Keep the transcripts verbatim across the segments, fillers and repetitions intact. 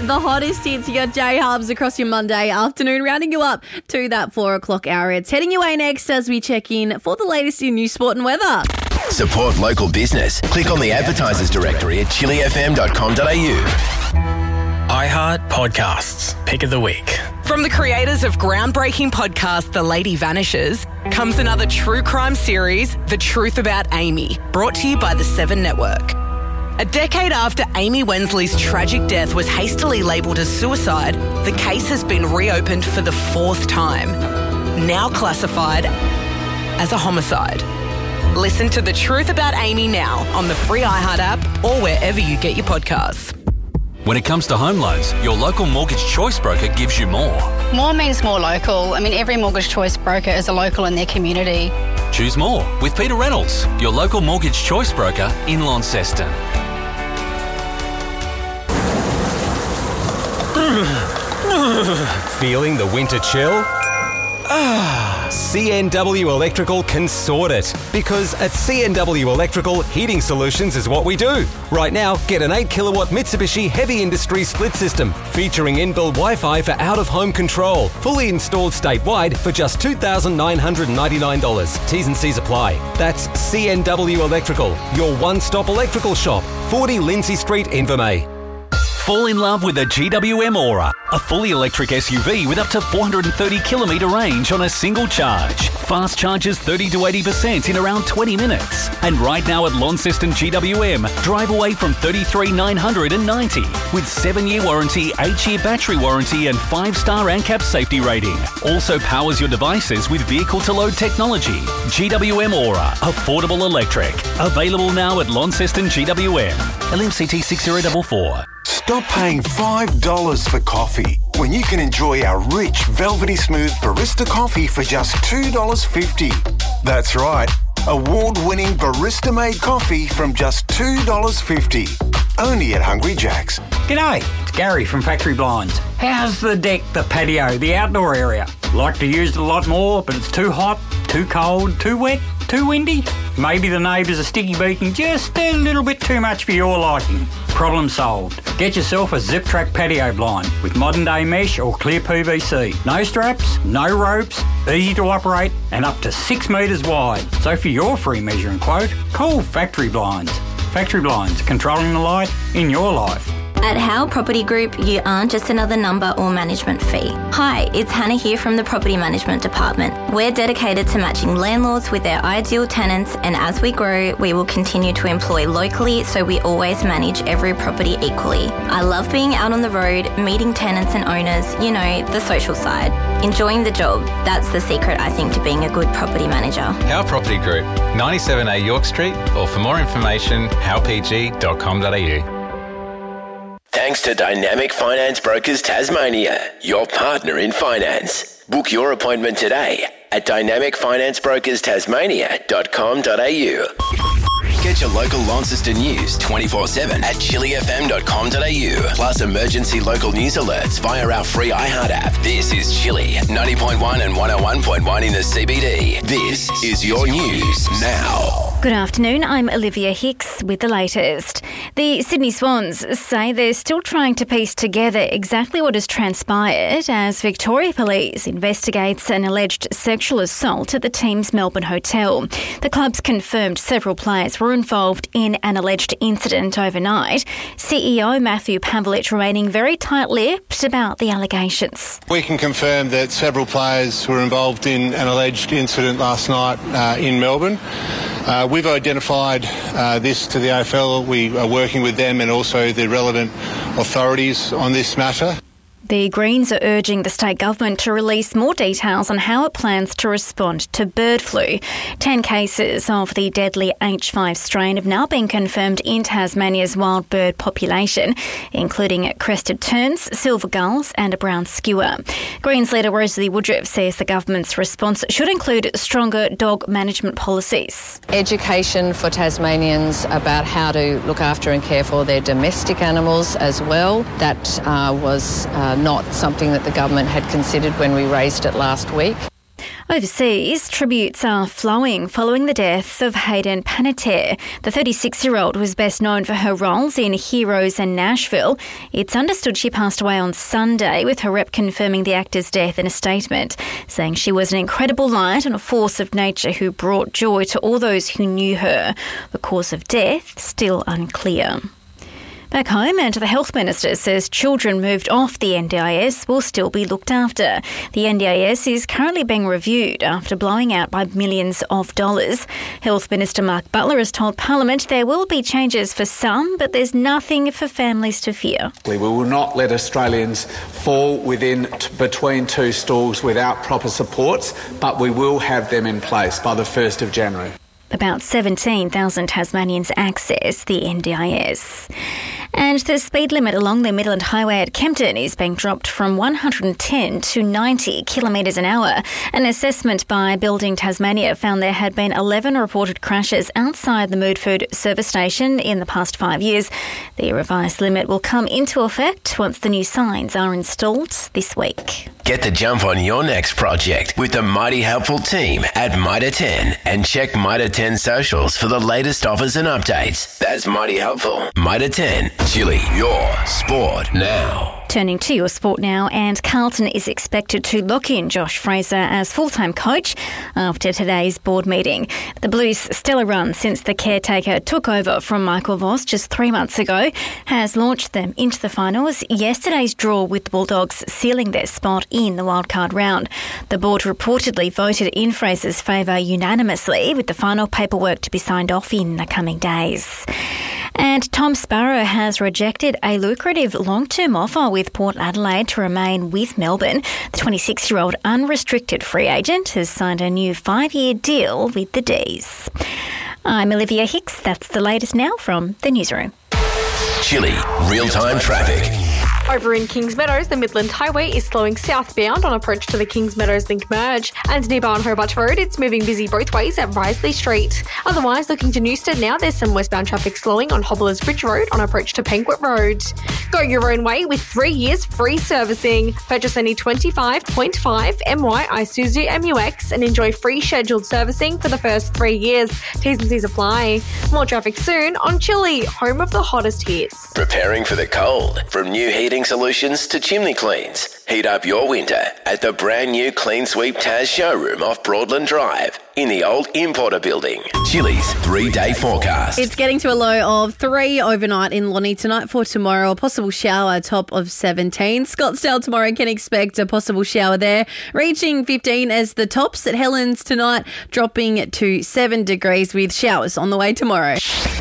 the hottest hits. You got J-Hubs across your Monday afternoon, rounding you up to that four o'clock hour. It's heading your way next as we check in for the latest in news, sport and weather. Support local business. Click on the advertisers directory at chili f m dot com dot a u. iHeart Podcasts, Pick of the Week. From the creators of groundbreaking podcast The Lady Vanishes comes another true crime series, The Truth About Amy, brought to you by the Seven Network. A decade after Amy Wensley's tragic death was hastily labelled as suicide, the case has been reopened for the fourth time, now classified as a homicide. Listen to The Truth About Amy now on the free iHeart app or wherever you get your podcasts. When it comes to home loans, your local Mortgage Choice broker gives you more. More means more local. I mean, every Mortgage Choice broker is a local in their community. Choose more with Peter Reynolds, your local Mortgage Choice broker in Launceston. Feeling the winter chill? Ah, C N W Electrical can sort it. Because at C N W Electrical, heating solutions is what we do. Right now, get an eight kilowatt Mitsubishi Heavy Industry split system featuring inbuilt Wi-Fi for out-of-home control. Fully installed statewide for just two thousand nine hundred ninety-nine dollars. T's and C's apply. That's C N W Electrical, your one-stop electrical shop. forty Lindsay Street, Invermay. Fall in love with a G W M Aura, a fully electric S U V with up to four hundred thirty kilometre range on a single charge. Fast charges thirty to eighty percent in around twenty minutes. And right now at Launceston G W M, drive away from thirty-three thousand nine hundred ninety with seven-year warranty, eight-year battery warranty and five-star ANCAP safety rating. Also powers your devices with vehicle-to-load technology. G W M Aura, affordable electric. Available now at Launceston G W M. L M C T six zero four four. Stop paying five dollars for coffee when you can enjoy our rich, velvety smooth barista coffee for just two dollars fifty. That's right, award-winning barista-made coffee from just two dollars fifty. Only at Hungry Jack's. G'day, it's Gary from Factory Blinds. How's the deck, the patio, the outdoor area? Like to use it a lot more, but it's too hot, too cold, too wet, too windy? Maybe the neighbours are sticky beaking just a little bit too much for your liking. Problem solved. Get yourself a Zip Track patio blind with modern day mesh or clear P V C. No straps, no ropes, easy to operate and up to six metres wide. So for your free measuring quote, call Factory Blinds. Factory Blinds, controlling the light in your life. At Howe Property Group, you aren't just another number or management fee. Hi, it's Hannah here from the Property Management Department. We're dedicated to matching landlords with their ideal tenants, and as we grow, we will continue to employ locally so we always manage every property equally. I love being out on the road, meeting tenants and owners, you know, the social side. Enjoying the job, that's the secret, I think, to being a good property manager. Howe Property Group, ninety-seven A York Street, or for more information, howe p g dot com dot a u. Thanks to Dynamic Finance Brokers Tasmania, your partner in finance. Book your appointment today at dynamic finance brokers tasmania dot com dot a u. Get your local Launceston news twenty-four seven at chili f m dot com dot a u. Plus emergency local news alerts via our free iHeart app. This is Chili, ninety point one and one oh one point one in the C B D. This is your news now. Good afternoon, I'm Olivia Hicks with the latest. The Sydney Swans say they're still trying to piece together exactly what has transpired as Victoria Police investigates an alleged sexual assault at the team's Melbourne hotel. The club's confirmed several players were involved in an alleged incident overnight. C E O Matthew Pavlich remaining very tight-lipped about the allegations. We can confirm that several players were involved in an alleged incident last night uh, in Melbourne. Uh, we've identified uh, this to the A F L. We are working with them and also the relevant authorities on this matter. The Greens are urging the state government to release more details on how it plans to respond to bird flu. Ten cases of the deadly H five strain have now been confirmed in Tasmania's wild bird population, including crested terns, silver gulls and a brown skewer. Greens leader Rosalie Woodruff says the government's response should include stronger dog management policies. Education for Tasmanians about how to look after and care for their domestic animals as well. That uh, was uh, not something that the government had considered when we raised it last week. Overseas, tributes are flowing following the death of Hayden Panettiere. The thirty-six-year-old was best known for her roles in Heroes and Nashville. It's understood she passed away on Sunday, with her rep confirming the actor's death in a statement, saying she was an incredible light and a force of nature who brought joy to all those who knew her. The cause of death still unclear. Back home, and the Health Minister says children moved off the N D I S will still be looked after. The N D I S is currently being reviewed after blowing out by millions of dollars. Health Minister Mark Butler has told Parliament there will be changes for some, but there's nothing for families to fear. We will not let Australians fall within t- between two stools without proper supports, but we will have them in place by the first of January. About seventeen thousand Tasmanians access the N D I S. And the speed limit along the Midland Highway at Kempton is being dropped from one hundred ten to ninety kilometres an hour. An assessment by Building Tasmania found there had been eleven reported crashes outside the Moodford service station in the past five years. The revised limit will come into effect once the new signs are installed this week. Get the jump on your next project with the mighty helpful team at Mitre ten, and check Mitre ten socials for the latest offers and updates. That's mighty helpful. Mitre ten, Chili, your sport now. Turning to your sport now, and Carlton is expected to lock in Josh Fraser as full-time coach after today's board meeting. The Blues' stellar run since the caretaker took over from Michael Voss just three months ago has launched them into the finals. Yesterday's draw with the Bulldogs sealing their spot in the wildcard round. The board reportedly voted in Fraser's favour unanimously, with the final paperwork to be signed off in the coming days. And Tom Sparrow has rejected a lucrative long-term offer with Port Adelaide to remain with Melbourne. The twenty-six-year-old unrestricted free agent has signed a new five-year deal with the D's. I'm Olivia Hicks. That's the latest now from the newsroom. Chili, real-time traffic. Over in Kings Meadows, the Midland Highway is slowing southbound on approach to the Kings Meadows Link merge. And near Barn Hobart Road, it's moving busy both ways at Risley Street. Otherwise, looking to Newstead now, there's some westbound traffic slowing on Hobblers Bridge Road on approach to Penguit Road. Go your own way with three years free servicing. Purchase any twenty-five point five M Y Isuzu M U X and enjoy free scheduled servicing for the first three years. T's and C's apply. More traffic soon on Chili, home of the hottest hits. Preparing for the cold. From new heating solutions to chimney cleans. Heat up your winter at the brand new Clean Sweep Taz showroom off Broadland Drive in the old Importer building. Chili's three-day forecast. It's getting to a low of three overnight in Lonnie tonight. For tomorrow, a possible shower, top of seventeen. Scottsdale tomorrow can expect a possible shower there, reaching fifteen as the tops. At Helens tonight, dropping to seven degrees with showers on the way tomorrow.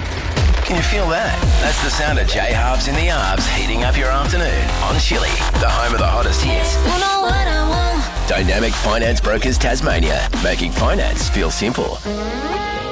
Can you feel that? That's the sound of J Harbs in the Arbs heating up your afternoon on Chili, the home of the hottest hits. You know what I want. Dynamic Finance Brokers Tasmania, making finance feel simple.